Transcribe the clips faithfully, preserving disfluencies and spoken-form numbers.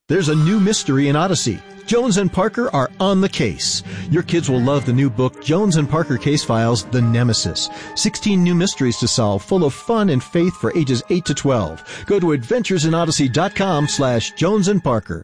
There's a new mystery in Odyssey. Jones and Parker are on the case. Your kids will love the new book, Jones and Parker Case Files, The Nemesis. sixteen new mysteries to solve, full of fun and faith for ages eight to twelve. Go to adventuresinodyssey.com slash Jones and Parker.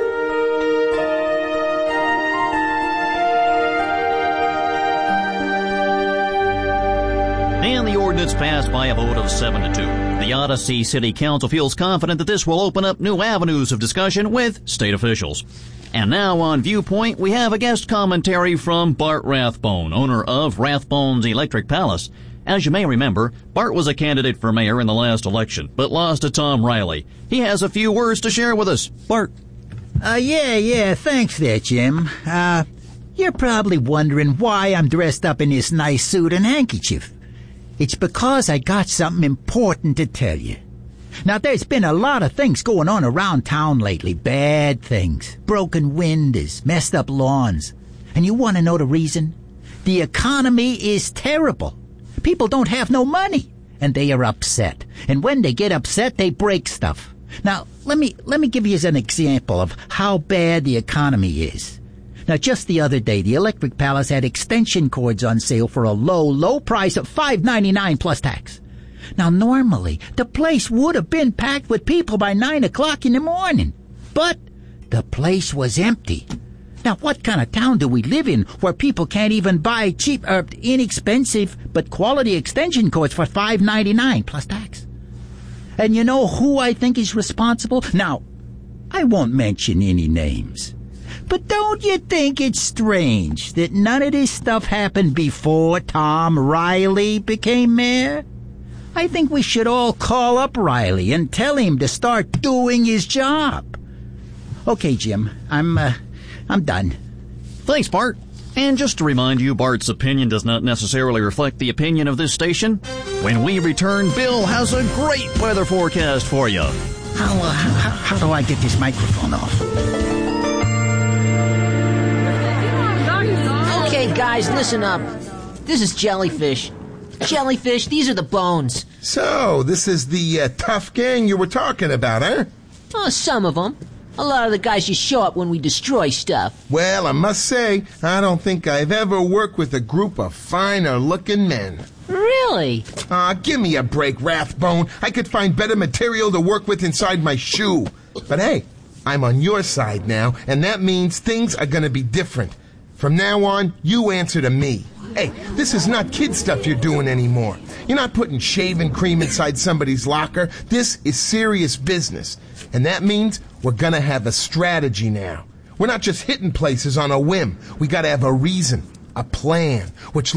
And the ordinance passed by a vote of seven to two. The Odyssey City Council feels confident that this will open up new avenues of discussion with state officials. And now on Viewpoint, we have a guest commentary from Bart Rathbone, owner of Rathbone's Electric Palace. As you may remember, Bart was a candidate for mayor in the last election, but lost to Tom Riley. He has a few words to share with us. Bart. Uh, yeah, yeah, thanks there, Jim. Uh, you're probably wondering why I'm dressed up in this nice suit and handkerchief. It's because I got something important to tell you. Now, there's been a lot of things going on around town lately. Bad things. Broken windows, messed up lawns. And you want to know the reason? The economy is terrible. People don't have no money, and they are upset. And when they get upset, they break stuff. Now, let me let me give you an example of how bad the economy is. Now, just the other day, the Electric Palace had extension cords on sale for a low, low price of five ninety-nine plus tax. Now, normally, the place would have been packed with people by nine o'clock in the morning. But the place was empty. Now, what kind of town do we live in where people can't even buy cheap, or inexpensive, but quality extension cords for five ninety-nine plus tax? And you know who I think is responsible? Now, I won't mention any names. But don't you think it's strange that none of this stuff happened before Tom Riley became mayor? I think we should all call up Riley and tell him to start doing his job. Okay, Jim, I'm, uh, I'm done. Thanks, Bart. And just to remind you, Bart's opinion does not necessarily reflect the opinion of this station. When we return, Bill has a great weather forecast for you. How, uh, how, how do I get this microphone off? Okay, guys, listen up. This is Jellyfish. Jellyfish, these are the bones. So, this is the uh, tough gang you were talking about, huh? Oh, some of them. A lot of the guys just show up when we destroy stuff. Well, I must say, I don't think I've ever worked with a group of finer-looking men. Really? Aw, uh, give me a break, Rathbone. I could find better material to work with inside my shoe. But hey, I'm on your side now, and that means things are gonna be different. From now on, you answer to me. Hey, this is not kid stuff you're doing anymore. You're not putting shaving cream inside somebody's locker. This is serious business. And that means we're gonna have a strategy now. We're not just hitting places on a whim. We gotta have a reason, a plan, which